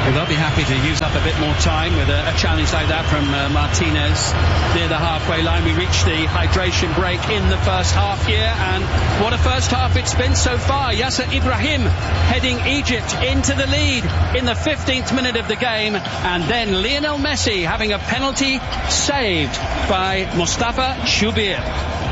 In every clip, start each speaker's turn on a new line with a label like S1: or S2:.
S1: Well, they'll be happy to use up a bit more time with a challenge like that from Martinez near the halfway line. We reached the hydration break in the first half here, and what a first half it's been so far. Yasser Ibrahim heading Egypt into the lead in the 15th minute of the game, and then Lionel Messi having a penalty saved by Mustafa Shubir.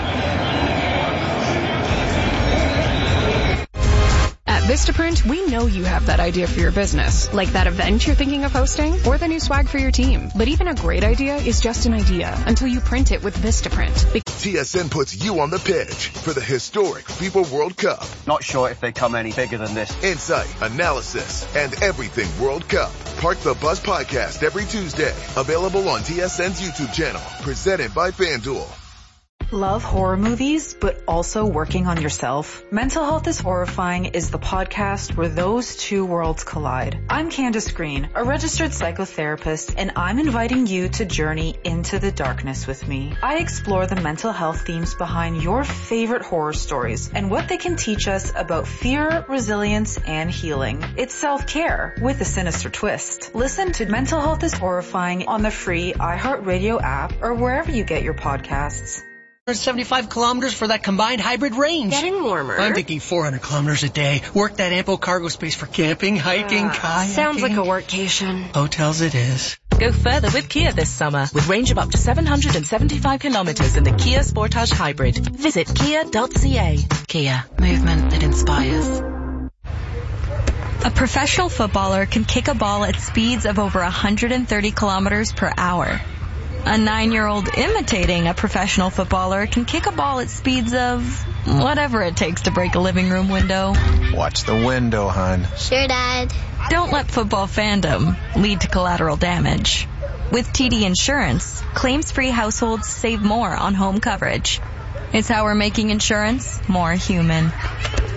S2: At Vistaprint, we know you have that idea for your business, like that event you're thinking of hosting, or the new swag for your team. But even a great idea is just an idea until you print it with Vistaprint.
S3: TSN puts you on the pitch for the historic FIFA World Cup.
S4: Not sure if they come any bigger than this.
S3: Insight, analysis, and everything World Cup. Park the Bus podcast every Tuesday. Available on TSN's YouTube channel. Presented by FanDuel.
S5: Love horror movies, but also working on yourself? Mental Health is Horrifying is the podcast where those two worlds collide. I'm Candace Green, a registered psychotherapist, and I'm inviting you to journey into the darkness with me. I explore the mental health themes behind your favorite horror stories and what they can teach us about fear, resilience, and healing. It's self-care with a sinister twist. Listen to Mental Health is Horrifying on the free iHeartRadio app or wherever you get your podcasts.
S6: 75 kilometers for that combined hybrid range.
S7: Getting warmer.
S6: I'm thinking 400 kilometers a day. Work that ample cargo space for camping, hiking, kayaking.
S7: Sounds like a workcation.
S6: Hotels it is.
S8: Go further with Kia this summer with range of up to 775 kilometers in the Kia Sportage Hybrid. Visit kia.ca. Kia. Movement that inspires.
S9: A professional footballer can kick a ball at speeds of over 130 kilometers per hour. A 9-year-old imitating a professional footballer can kick a ball at speeds of whatever it takes to break a living room window.
S10: Watch the window, hon.
S11: Sure, Dad.
S9: Don't let football fandom lead to collateral damage. With TD Insurance, claims-free households save more on home coverage. It's how we're making insurance more human.